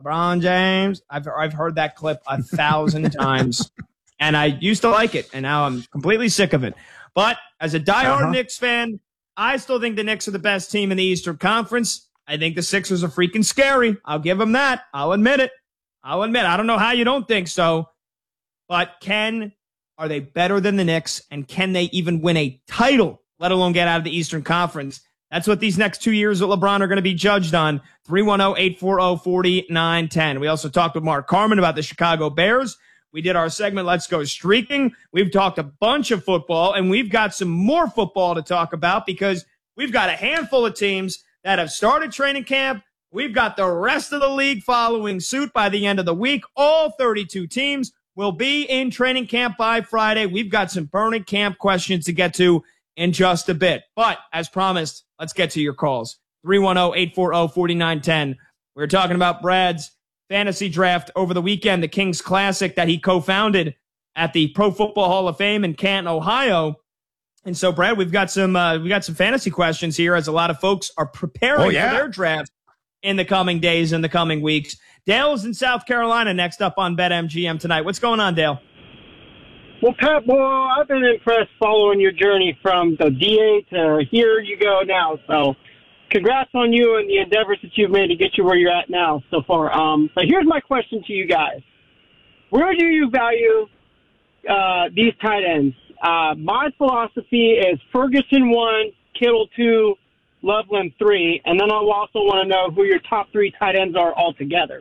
LeBron James. I've heard that clip 1,000 times, and I used to like it, and now I'm completely sick of it. But as a diehard Knicks fan, I still think the Knicks are the best team in the Eastern Conference. I think the Sixers are freaking scary. I'll give them that. I'll admit it. I don't know how you don't think so. But are they better than the Knicks? And can they even win a title, let alone get out of the Eastern Conference? That's what these next 2 years with LeBron are going to be judged on. 310-840-4910. We also talked with Mark Carman about the Chicago Bears. We did our segment, Let's Go Streaking. We've talked a bunch of football, and we've got some more football to talk about because we've got a handful of teams that have started training camp. We've got the rest of the league following suit by the end of the week. All 32 teams will be in training camp by Friday. We've got some burning camp questions to get to in just a bit. But as promised, let's get to your calls. 310-840-4910. We were talking about Brad's fantasy draft over the weekend, the Kings Classic that he co-founded at the Pro Football Hall of Fame in Canton, Ohio. And so, Brad, we've got some fantasy questions here as a lot of folks are preparing for their draft in the coming days and the coming weeks. Dale's in South Carolina next up on BetMGM tonight. What's going on, Dale? Well, Pat, boy, I've been impressed following your journey from the DA to here you go now. So congrats on you and the endeavors that you've made to get you where you're at now so far. But here's my question to you guys. Where do you value these tight ends? My philosophy is Ferguson 1, Kittle 2, Loveland 3, and then I'll also want to know who your top 3 tight ends are altogether.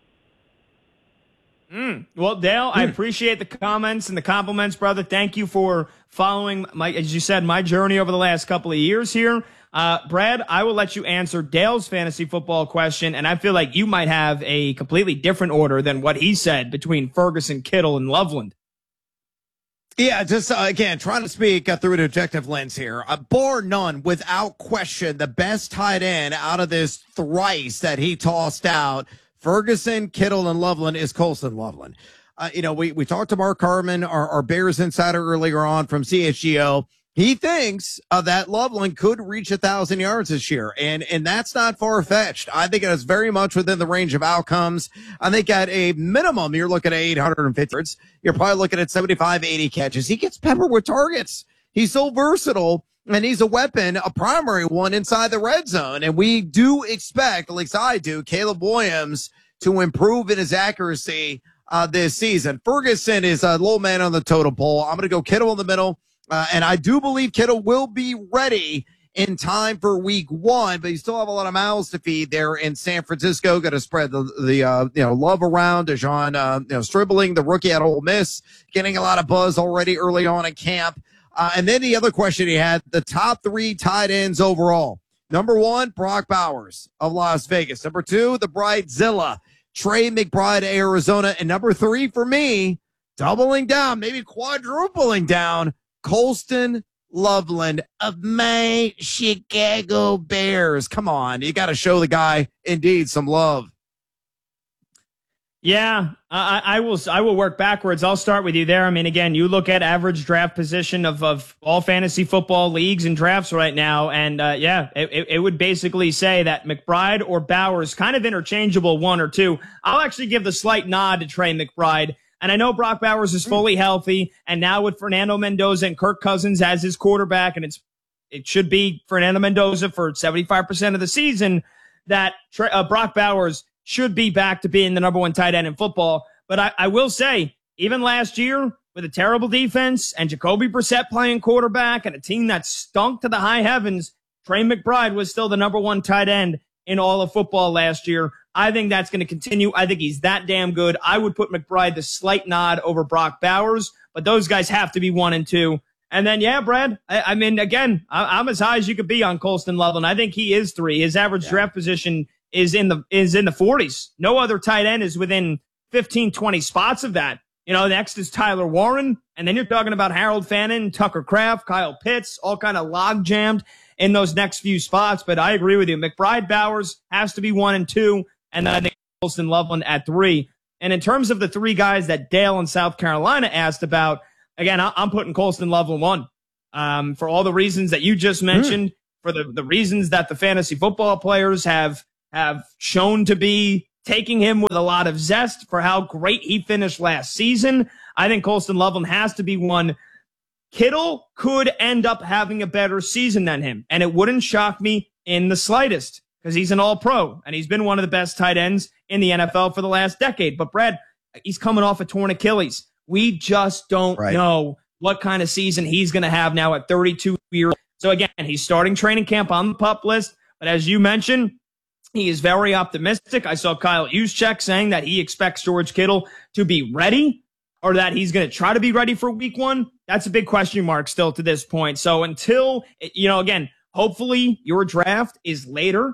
Well, Dale, I appreciate the comments and the compliments, brother. Thank you for following as you said, my journey over the last couple of years here. Brad, I will let you answer Dale's fantasy football question, and I feel like you might have a completely different order than what he said between Ferguson, Kittle, and Loveland. Yeah, just again, trying to speak through an objective lens here. Bar none, without question, the best tight end out of this thrice that he tossed out, Ferguson, Kittle, and Loveland, is Colston Loveland. We talked to Mark Carman, our Bears insider earlier on from CHGO. He thinks that Loveland could reach 1,000 yards this year, and that's not far-fetched. I think it is very much within the range of outcomes. I think at a minimum, you're looking at 850 yards. You're probably looking at 75, 80 catches. He gets peppered with targets. He's so versatile, and he's a weapon, a primary one inside the red zone. And we do expect, at least I do, Caleb Williams to improve in his accuracy this season. Ferguson is a low man on the totem pole. I'm going to go Kittle in the middle. And I do believe Kittle will be ready in time for week 1, but you still have a lot of mouths to feed there in San Francisco. Got to spread the love around. Dejon, Stribling, the rookie at Ole Miss, getting a lot of buzz already early on in camp. And then the other question he had, the top 3 tight ends overall. Number 1, Brock Bowers of Las Vegas. Number 2, the Bridezilla, Trey McBride of Arizona. And number 3 for me, doubling down, maybe quadrupling down, Colston Loveland of my Chicago Bears. Come on, you got to show the guy indeed some love. Yeah, I will work backwards. I'll start with you there. I mean, again, you look at average draft position of all fantasy football leagues and drafts right now, and it would basically say that McBride or Bowers, kind of interchangeable, 1 or 2. I'll actually give the slight nod to Trey McBride. And I know Brock Bowers is fully healthy, and now with Fernando Mendoza and Kirk Cousins as his quarterback, and it should be Fernando Mendoza for 75% of the season, that Brock Bowers should be back to being the number 1 tight end in football. But I will say, even last year, with a terrible defense and Jacoby Brissett playing quarterback and a team that stunk to the high heavens, Trey McBride was still the number 1 tight end in all of football last year. I think that's going to continue. I think he's that damn good. I would put McBride the slight nod over Brock Bowers, but those guys have to be 1 and 2. And then, yeah, Brad, I mean, again, I'm as high as you could be on Colston Loveland. I think he is 3. His average draft position is in the 40s. No other tight end is within 15, 20 spots of that. Next is Tyler Warren, and then you're talking about Harold Fannin, Tucker Kraft, Kyle Pitts, all kind of log jammed in those next few spots. But I agree with you. McBride Bowers has to be 1 and 2, and then I think Colston Loveland at 3. And in terms of the 3 guys that Dale in South Carolina asked about, again, I'm putting Colston Loveland 1 for all the reasons that you just mentioned, for the reasons that the fantasy football players have shown to be taking him with a lot of zest for how great he finished last season. I think Colston Loveland has to be one. Kittle could end up having a better season than him, and it wouldn't shock me in the slightest because he's an all-pro, and he's been one of the best tight ends in the NFL for the last decade. But, Brad, he's coming off a torn Achilles. We just don't know what kind of season he's going to have now at 32 years old. So, again, he's starting training camp on the PUP list, but as you mentioned, he is very optimistic. I saw Kyle Juszczyk saying that he expects George Kittle to be ready, or that he's going to try to be ready for week one. That's a big question mark still to this point. So until, again, hopefully your draft is later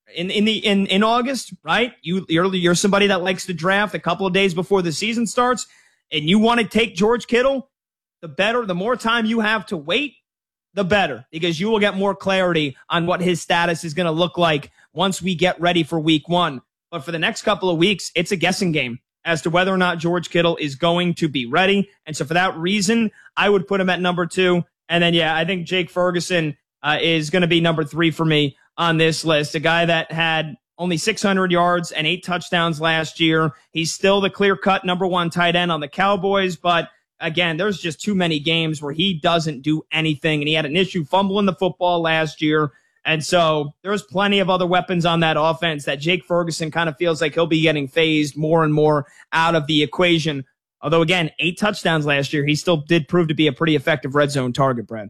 in August, right? You're somebody that likes to draft a couple of days before the season starts, and you want to take George Kittle, the more time you have to wait, the better, because you will get more clarity on what his status is going to look like once we get ready for week one. But for the next couple of weeks, it's a guessing game as to whether or not George Kittle is going to be ready. And so for that reason, I would put him at number 2. And then, I think Jake Ferguson is going to be number 3 for me on this list. A guy that had only 600 yards and 8 touchdowns last year. He's still the clear-cut number 1 tight end on the Cowboys. But again, there's just too many games where he doesn't do anything. And he had an issue fumbling the football last year. And so there's plenty of other weapons on that offense that Jake Ferguson kind of feels like he'll be getting phased more and more out of the equation. Although, again, 8 touchdowns last year, he still did prove to be a pretty effective red zone target, Brad.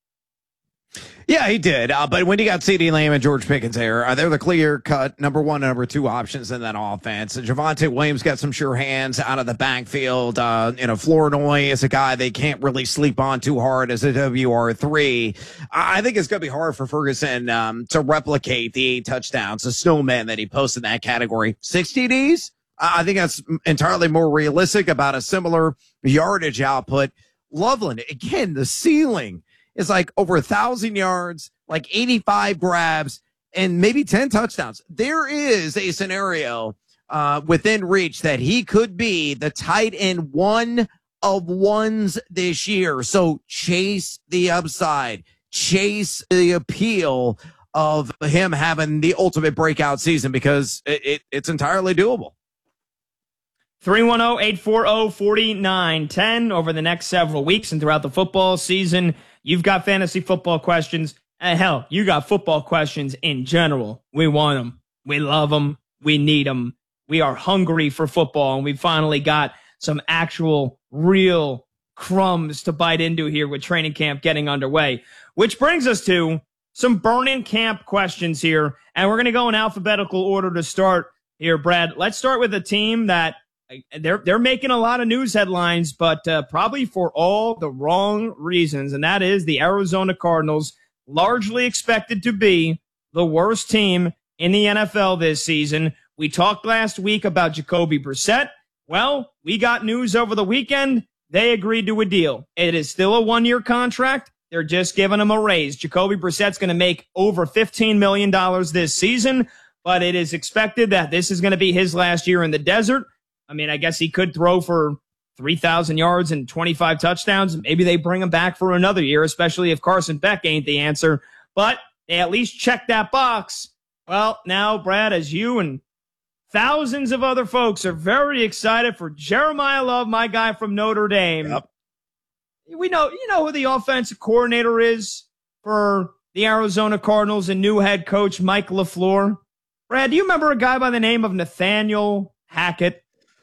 Yeah, he did. But when you got CeeDee Lamb and George Pickens there, they're the clear-cut number 1 and number 2 options in that offense. Javonte Williams got some sure hands out of the backfield. Flournoy is a guy they can't really sleep on too hard as a WR3. I think it's going to be hard for Ferguson to replicate the 8 touchdowns, the snowman that he posted in that category. 6 TDs? I think that's entirely more realistic, about a similar yardage output. Loveland, again, the ceiling is like over 1,000 yards, like 85 grabs, and maybe 10 touchdowns. There is a scenario within reach that he could be the tight end 1 of 1s this year. So chase the upside, chase the appeal of him having the ultimate breakout season, because it's entirely doable. 310-840-4910 over the next several weeks and throughout the football season. You've got fantasy football questions. Hell, you got football questions in general. We want them. We love them. We need them. We are hungry for football, and we finally got some actual real crumbs to bite into here with training camp getting underway, which brings us to some burn-in camp questions here. And we're going to go in alphabetical order to start here, Brad. Let's start with a team that they're making a lot of news headlines, but probably for all the wrong reasons, and that is the Arizona Cardinals, largely expected to be the worst team in the NFL this season. We talked last week about Jacoby Brissett. Well, we got news over the weekend. They agreed to a deal. It is still a 1-year contract. They're just giving him a raise. Jacoby Brissett's going to make over $15 million this season, but it is expected that this is going to be his last year in the desert. I mean, I guess he could throw for 3,000 yards and 25 touchdowns. Maybe they bring him back for another year, especially if Carson Beck ain't the answer. But they at least check that box. Well, now, Brad, as you and thousands of other folks are very excited for Jeremiah Love, my guy from Notre Dame. Yep. You know who the offensive coordinator is for the Arizona Cardinals and new head coach Mike LaFleur? Brad, do you remember a guy by the name of Nathaniel Hackett?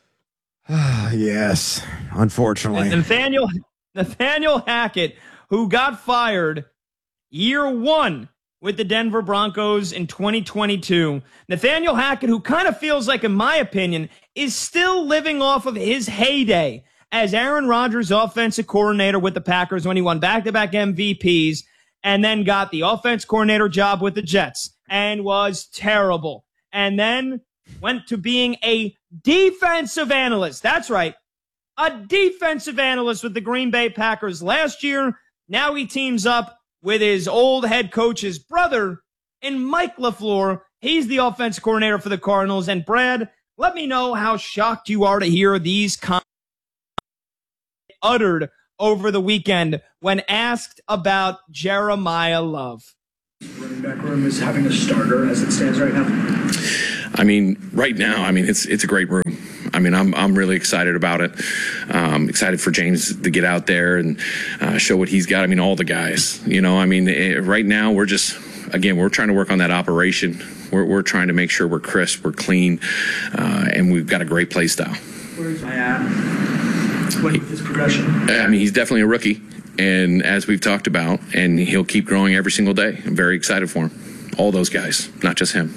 Yes, unfortunately. Nathaniel Hackett, who got fired year 1 with the Denver Broncos in 2022. Nathaniel Hackett, who kind of feels like, in my opinion, is still living off of his heyday as Aaron Rodgers' offensive coordinator with the Packers when he won back-to-back MVPs, and then got the offense coordinator job with the Jets and was terrible. And then went to being a defensive analyst. That's right. A defensive analyst with the Green Bay Packers last year. Now he teams up with his old head coach's brother in Mike LaFleur. He's the offense coordinator for the Cardinals. And Brad, let me know how shocked you are to hear these comments uttered over the weekend when asked about Jeremiah Love. Running back room is having a starter as it stands right now. I mean, right now, I mean, it's a great room. I mean, I'm really excited about it. Excited for James to get out there and show what he's got. I mean, all the guys, you know, I mean, right now we're trying to work on that operation. We're trying to make sure we're crisp, we're clean, and we've got a great play style. Where's my with his progression? I mean, he's definitely a rookie, and as we've talked about, and he'll keep growing every single day. I'm very excited for him. All those guys, not just him.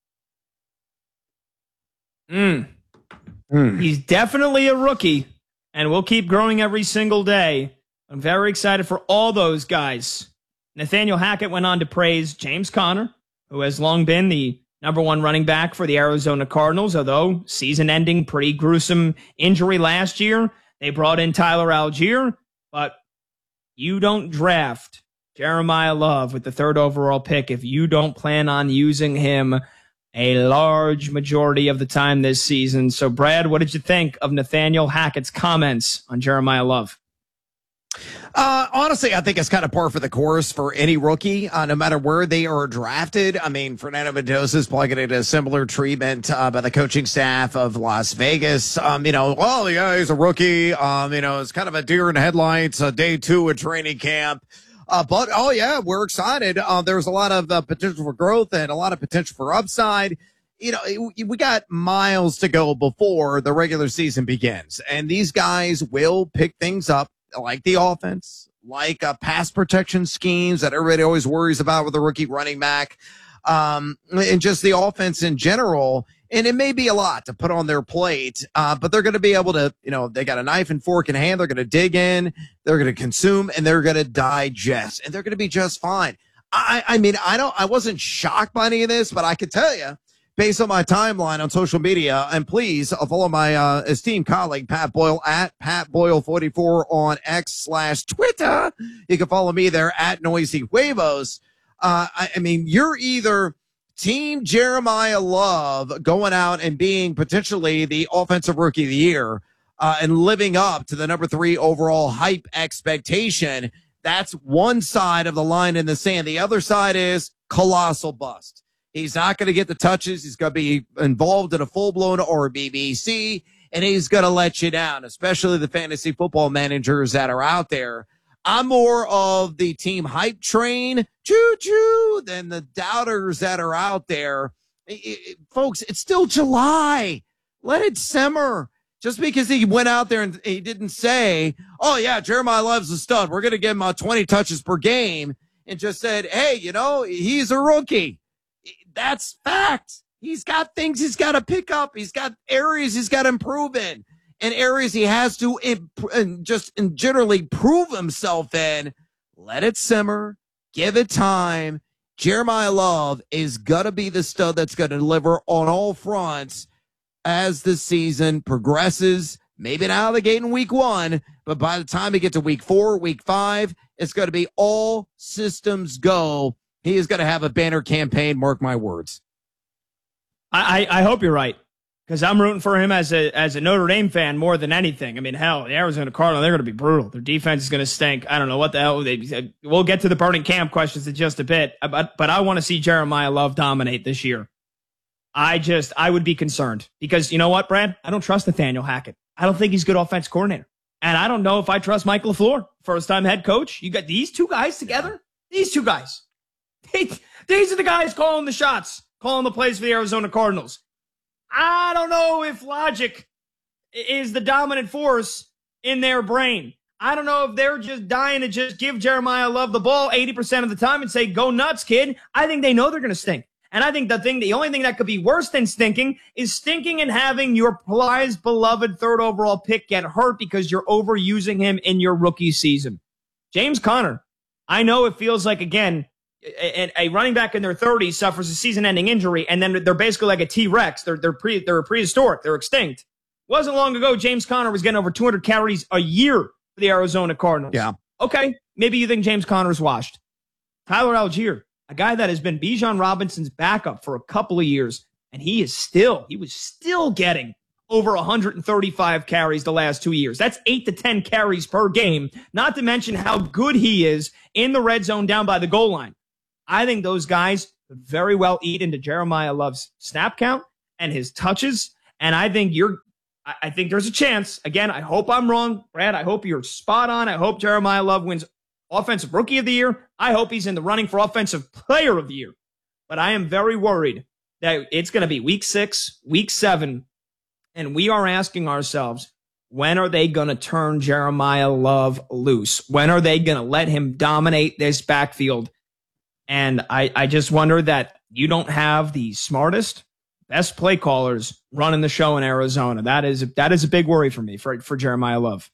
He's definitely a rookie, and we'll keep growing every single day. I'm very excited for all those guys. Nathaniel Hackett went on to praise James Conner, who has long been the #1 running back for the Arizona Cardinals, although season-ending, pretty gruesome injury last year. They brought in Tyler Algier, but you don't draft Jeremiah Love with the 3rd overall pick if you don't plan on using him a large majority of the time this season. So, Brad, what did you think of Nathaniel Hackett's comments on Jeremiah Love? Honestly, I think it's kind of par for the course for any rookie, no matter where they are drafted. I mean, Fernando Mendoza is probably going to get a similar treatment by the coaching staff of Las Vegas. Well, yeah, he's a rookie. It's kind of a deer in headlights, day 2 of training camp. But, oh, yeah, we're excited. There's a lot of potential for growth and a lot of potential for upside. You know, we got miles to go before the regular season begins, and these guys will pick things up, like the offense, like pass protection schemes that everybody always worries about with a rookie running back, and just the offense in general. And it may be a lot to put on their plate, but they're going to be able to, they got a knife and fork in hand. They're going to dig in, they're going to consume, and they're going to digest, and they're going to be just fine. I wasn't shocked by any of this, but I could tell you, based on my timeline on social media, and please follow my esteemed colleague, Pat Boyle, at Pat Boyle44 on X/Twitter. You can follow me there at Noisy Huevos. You're either Team Jeremiah Love going out and being potentially the offensive rookie of the year and living up to the #3 overall hype expectation. That's one side of the line in the sand. The other side is colossal bust. He's not going to get the touches. He's going to be involved in a full-blown RBBC, and he's going to let you down, especially the fantasy football managers that are out there. I'm more of the team hype train, choo-choo, than the doubters that are out there. Folks, it's still July. Let it simmer. Just because he went out there and he didn't say, oh, yeah, Jeremiah Love's a stud, we're going to give him 20 touches per game, and just said, hey, he's a rookie. That's fact. He's got things he's got to pick up. He's got areas he's got to improve in, and areas he has to generally prove himself in. Let it simmer. Give it time. Jeremiah Love is going to be the stud that's going to deliver on all fronts as the season progresses. Maybe not out of the gate in week 1, but by the time we get to week 4, week 5, it's going to be all systems go. He is going to have a banner campaign, mark my words. I hope you're right, because I'm rooting for him as a Notre Dame fan more than anything. I mean, hell, the Arizona Cardinals, they're going to be brutal. Their defense is going to stink. I don't know what the hell. We'll get to the burning camp questions in just a bit, but I want to see Jeremiah Love dominate this year. I would be concerned, because you know what, Brad? I don't trust Nathaniel Hackett. I don't think he's a good offense coordinator. And I don't know if I trust Mike LaFleur, first-time head coach. You got these two guys together? These two guys. These are the guys calling the shots, calling the plays for the Arizona Cardinals. I don't know if logic is the dominant force in their brain. I don't know if they're just dying to just give Jeremiah Love the ball 80% of the time and say, go nuts, kid. I think they know they're going to stink. And I think the only thing that could be worse than stinking is stinking and having your prized, beloved 3rd overall pick get hurt because you're overusing him in your rookie season. James Conner, I know it feels like, again, a running back in their 30s suffers a season-ending injury, and then they're basically like a T-Rex. They're prehistoric. They're extinct. Wasn't long ago, James Conner was getting over 200 carries a year for the Arizona Cardinals. Yeah. Okay, maybe you think James Conner's washed. Tyler Algier, a guy that has been Bijan Robinson's backup for a couple of years, and he was still getting over 135 carries the last 2 years. That's 8 to 10 carries per game, not to mention how good he is in the red zone down by the goal line. I think those guys could very well eat into Jeremiah Love's snap count, and his touches. And I think there's a chance. Again, I hope I'm wrong, Brad. I hope you're spot on. I hope Jeremiah Love wins Offensive Rookie of the Year. I hope he's in the running for Offensive Player of the Year. But I am very worried that it's going to be week 6, week 7, and we are asking ourselves, when are they going to turn Jeremiah Love loose? When are they going to let him dominate this backfield? And I just wonder that you don't have the smartest, best play callers running the show in Arizona. That is a big worry for me for Jeremiah Love.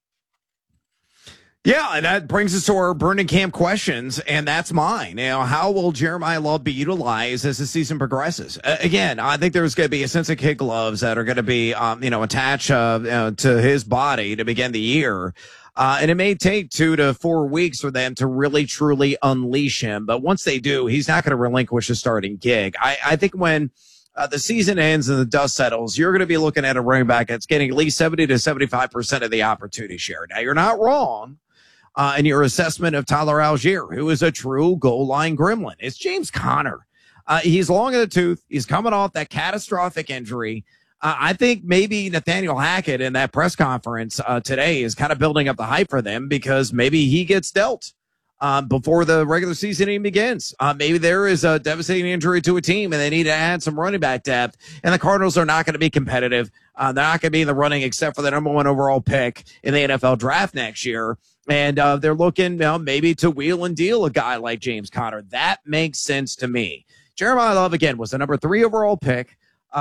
Yeah, and that brings us to our burning camp questions, and that's mine. How will Jeremiah Love be utilized as the season progresses? Again, I think there's going to be a sense of kid gloves that are going to be, attached to his body to begin the year. And it may take 2 to 4 weeks for them to really, truly unleash him. But once they do, he's not going to relinquish a starting gig. I think when the season ends and the dust settles, you're going to be looking at a running back that's getting at least 70 to 75% of the opportunity share. Now, you're not wrong in your assessment of Tyler Algier, who is a true goal line gremlin. It's James Conner. He's long in the tooth. He's coming off that catastrophic injury. I think maybe Nathaniel Hackett in that press conference today is kind of building up the hype for them because maybe he gets dealt before the regular season even begins. Maybe there is a devastating injury to a team and they need to add some running back depth, and the Cardinals are not going to be competitive. They're not going to be in the running except for the number 1 overall pick in the NFL draft next year. And they're looking maybe to wheel and deal a guy like James Conner. That makes sense to me. Jeremiah Love, again, was the number 3 overall pick.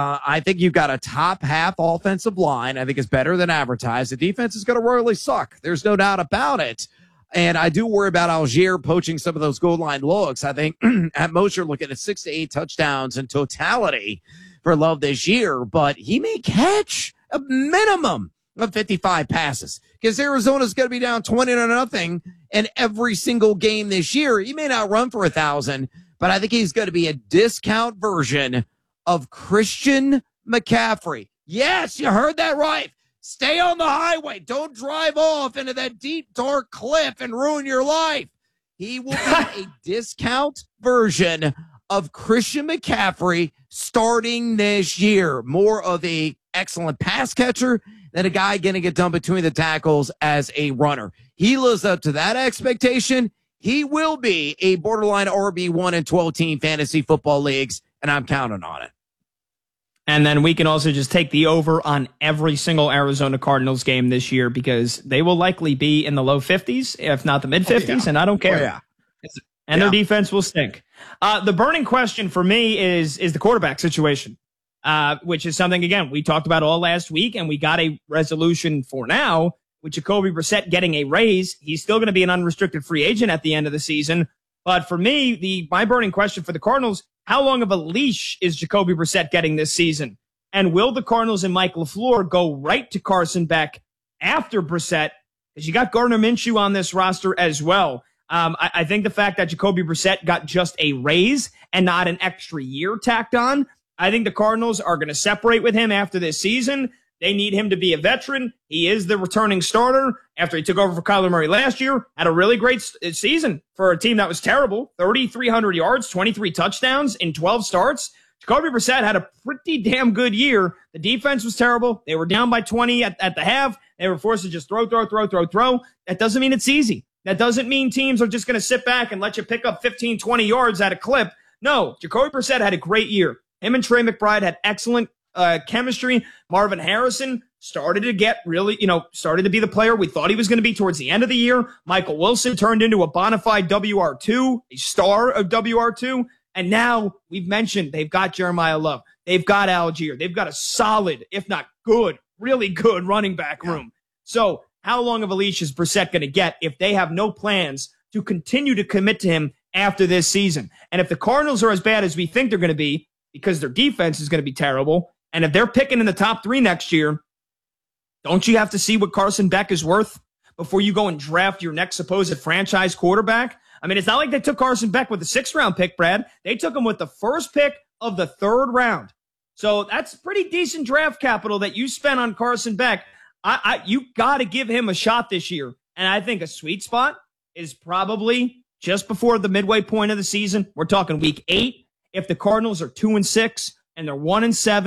I think you've got a top half offensive line. I think it's better than advertised. The defense is going to royally suck. There's no doubt about it. And I do worry about Algier poaching some of those goal line looks. I think at most you're looking at 6 to 8 touchdowns in totality for Love this year, but he may catch a minimum of 55 passes because Arizona's going to be down 20-0 in every single game this year. He may not run for 1,000, but I think he's going to be a discount version of Christian McCaffrey. Yes, you heard that right. Stay on the highway. Don't drive off into that deep, dark cliff and ruin your life. He will be a discount version of Christian McCaffrey starting this year. More of a excellent pass catcher than a guy going to get done between the tackles as a runner. He lives up to that expectation. He will be a borderline RB1 in 12-team fantasy football leagues, and I'm counting on it. And then we can also just take the over on every single Arizona Cardinals game this year because they will likely be in the low 50s, if not the mid 50s, and I don't care. And their defense will stink. The burning question for me is the quarterback situation, which is something, again, we talked about all last week, and we got a resolution for now with Jacoby Brissett getting a raise. He's still going to be an unrestricted free agent at the end of the season. But for me, my burning question for the Cardinals, how long of a leash is Jacoby Brissett getting this season? And will the Cardinals and Mike LaFleur go right to Carson Beck after Brissett? Because you got Gardner Minshew on this roster as well. I think the fact that Jacoby Brissett got just a raise and not an extra year tacked on, I think the Cardinals are going to separate with him after this season. They need him to be a veteran. He is the returning starter after he took over for Kyler Murray last year. Had a really great season for a team that was terrible. 3,300 yards, 23 touchdowns in 12 starts. Jacoby Brissett had a pretty damn good year. The defense was terrible. They were down by 20 at the half. They were forced to just throw. That doesn't mean it's easy. That doesn't mean teams are just going to sit back and let you pick up 15, 20 yards at a clip. No, Jacoby Brissett had a great year. Him and Trey McBride had excellent chemistry. Marvin Harrison started to get really, started to be the player we thought he was going to be towards the end of the year. Michael Wilson turned into a bona fide WR2, a star of WR2. And now we've mentioned they've got Jeremiah Love. They've got Algier. They've got a solid, if not good, really good running back room. So how long of a leash is Brissett going to get if they have no plans to continue to commit to him after this season? And if the Cardinals are as bad as we think they're going to be because their defense is going to be terrible, and if they're picking in the top 3 next year, don't you have to see what Carson Beck is worth before you go and draft your next supposed franchise quarterback? I mean, it's not like they took Carson Beck with the 6th-round pick, Brad. They took him with the first pick of the 3rd round. So that's pretty decent draft capital that you spent on Carson Beck. You got to give him a shot this year. And I think a sweet spot is probably just before the midway point of the season. We're talking week 8. If the Cardinals are 2-6 and they're 1-7,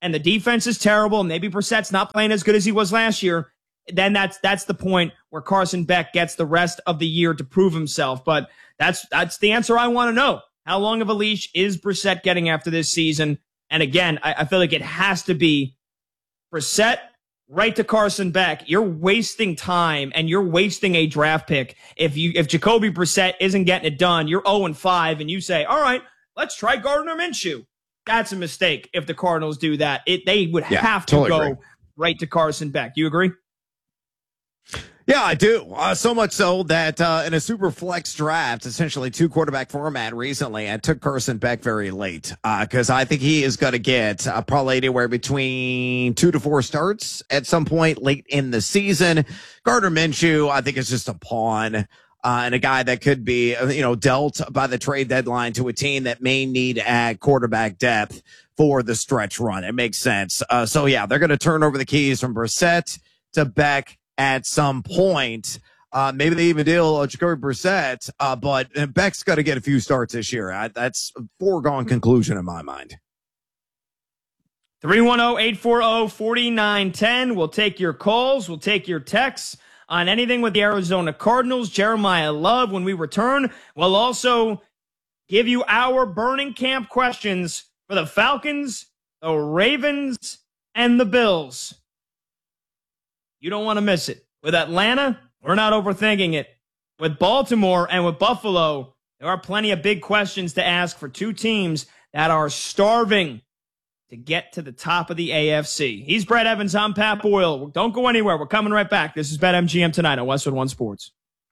and the defense is terrible, and maybe Brissett's not playing as good as he was last year, then that's the point where Carson Beck gets the rest of the year to prove himself. But that's the answer I want to know. How long of a leash is Brissett getting after this season? And again, I feel like it has to be Brissett right to Carson Beck. You're wasting time and you're wasting a draft pick. If Jacoby Brissett isn't getting it done, you're 0-5 and you say, all right, let's try Gardner Minshew. That's a mistake if the Cardinals do that. They would have to go agree. Right to Carson Beck. Do you agree? Yeah, I do. So much so that in a super flex draft, essentially 2-quarterback format recently, I took Carson Beck very late because I think he is going to get probably anywhere between 2 to 4 starts at some point late in the season. Gardner Minshew, I think, is just a pawn and a guy that could be, dealt by the trade deadline to a team that may need at quarterback depth for the stretch run. It makes sense. So, yeah, they're going to turn over the keys from Brissett to Beck at some point. Maybe they even deal Jacoby Brissett, but Beck's got to get a few starts this year. That's a foregone conclusion in my mind. 310-840-4910. We'll take your calls. We'll take your texts on anything with the Arizona Cardinals. Jeremiah Love, when we return, we'll also give you our burning camp questions for the Falcons, the Ravens, and the Bills. You don't want to miss it. With Atlanta, we're not overthinking it. With Baltimore and with Buffalo, there are plenty of big questions to ask for two teams that are starving to get to the top of the AFC. He's Brett Evans. I'm Pat Boyle. Don't go anywhere. We're coming right back. This is BetMGM tonight on Westwood One Sports.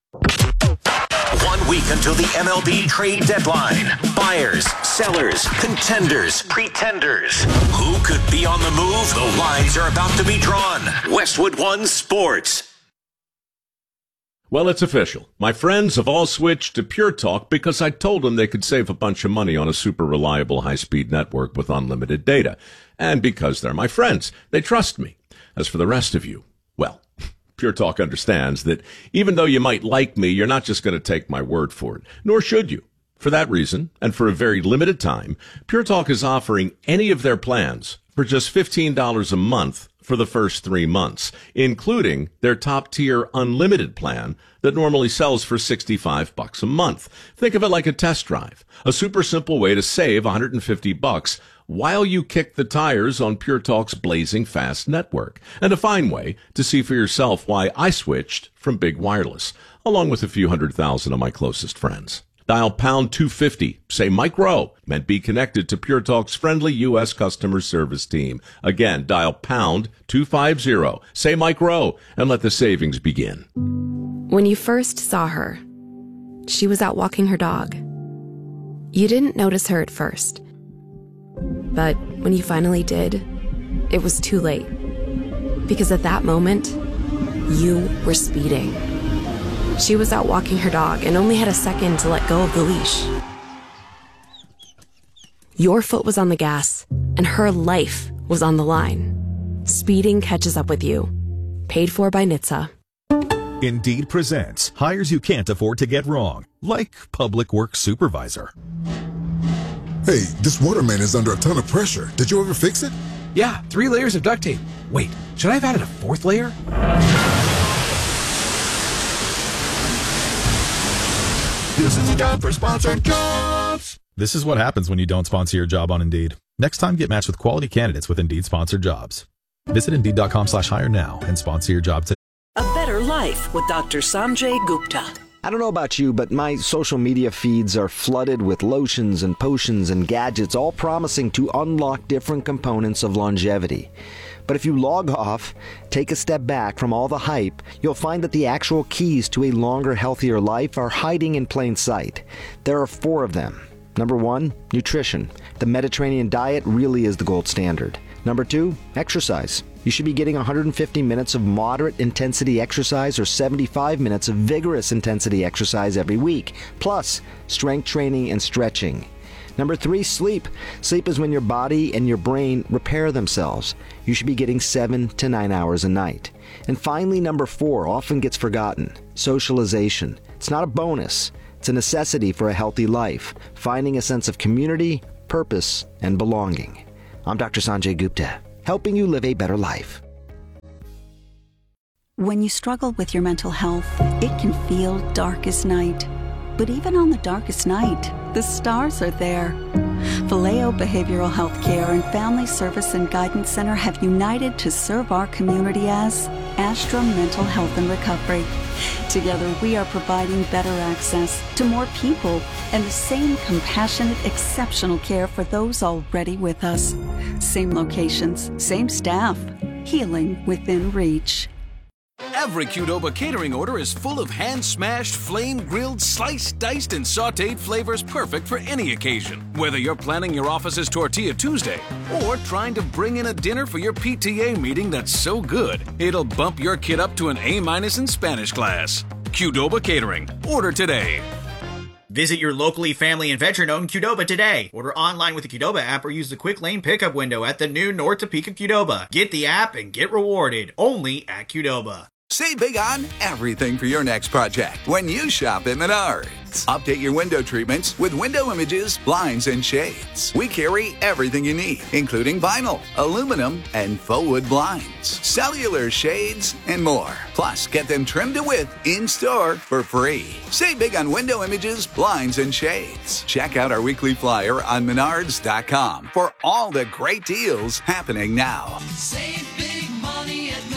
1 week until the MLB trade deadline. Buyers, sellers, contenders, pretenders. Who could be on the move? The lines are about to be drawn. Westwood One Sports. Well, it's official. My friends have all switched to Pure Talk because I told them they could save a bunch of money on a super reliable high-speed network with unlimited data. And because they're my friends, they trust me. As for the rest of you, well, Pure Talk understands that even though you might like me, you're not just going to take my word for it, nor should you. For that reason, and for a very limited time, Pure Talk is offering any of their plans for just $15 a month for the first 3 months, including their top-tier unlimited plan that normally sells for $65 a month. Think of it like a test drive, a super simple way to save $150 while you kick the tires on Pure Talk's blazing fast network, and a fine way to see for yourself why I switched from big wireless, along with a few 100,000 of my closest friends. Dial pound 250, say Mike Rowe, and be connected to Pure Talk's friendly U.S. customer service team. Again, dial pound 250, say Mike Rowe, and let the savings begin. When you first saw her, she was out walking her dog. You didn't notice her at first. But when you finally did, it was too late. Because at that moment, you were speeding. She was out walking her dog and only had a second to let go of the leash. Your foot was on the gas, and her life was on the line. Speeding catches up with you. Paid for by NHTSA. Indeed presents hires you can't afford to get wrong, like Public Works Supervisor. Hey, this waterman is under a ton of pressure. Did you ever fix it? Yeah, 3 layers of duct tape. Wait, should I have added a 4th layer? This is the time for sponsored jobs. This is what happens when you don't sponsor your job on Indeed. Next time, get matched with quality candidates with Indeed sponsored jobs. Visit Indeed.com/hire now and sponsor your job today. A better life with Dr. Sanjay Gupta. I don't know about you, but my social media feeds are flooded with lotions and potions and gadgets, all promising to unlock different components of longevity. But if you log off, take a step back from all the hype, you'll find that the actual keys to a longer, healthier life are hiding in plain sight. There are 4 of them. Number 1, nutrition. The Mediterranean diet really is the gold standard. Number 2, exercise. You should be getting 150 minutes of moderate intensity exercise or 75 minutes of vigorous intensity exercise every week, plus strength training and stretching. Number 3, sleep. Sleep is when your body and your brain repair themselves. You should be getting 7 to 9 hours a night. And finally, number 4 often gets forgotten. Socialization. It's not a bonus. It's a necessity for a healthy life, finding a sense of community, purpose, and belonging. I'm Dr. Sanjay Gupta, helping you live a better life. When you struggle with your mental health, it can feel dark as night. But even on the darkest night, the stars are there. Vallejo Behavioral Health Care and Family Service and Guidance Center have united to serve our community as Astra Mental Health and Recovery. Together, we are providing better access to more people and the same compassionate, exceptional care for those already with us. Same locations, same staff, healing within reach. Every Qdoba catering order is full of hand-smashed, flame-grilled, sliced, diced, and sautéed flavors perfect for any occasion. Whether you're planning your office's Tortilla Tuesday or trying to bring in a dinner for your PTA meeting that's so good, it'll bump your kid up to an A- in Spanish class. Qdoba Catering. Order today. Visit your locally family and veteran-owned Qdoba today. Order online with the Qdoba app or use the quick lane pickup window at the new North Topeka Qdoba. Get the app and get rewarded only at Qdoba. Save big on everything for your next project when you shop at Menards. Update your window treatments with window images, blinds, and shades. We carry everything you need, including vinyl, aluminum, and faux wood blinds, cellular shades, and more. Plus, get them trimmed to width in-store for free. Save big on window images, blinds, and shades. Check out our weekly flyer on Menards.com for all the great deals happening now. Save big money at Menards.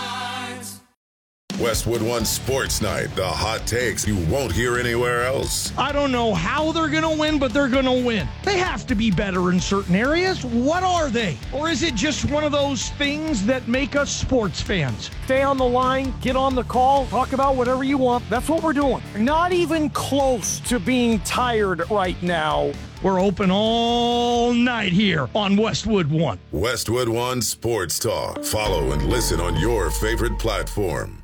Westwood One Sports Night, the hot takes you won't hear anywhere else. I don't know how they're going to win, but they're going to win. They have to be better in certain areas. What are they? Or is it just one of those things that make us sports fans? Stay on the line, get on the call, talk about whatever you want. That's what we're doing. Not even close to being tired right now. We're open all night here on Westwood One. Westwood One Sports Talk. Follow and listen on your favorite platform.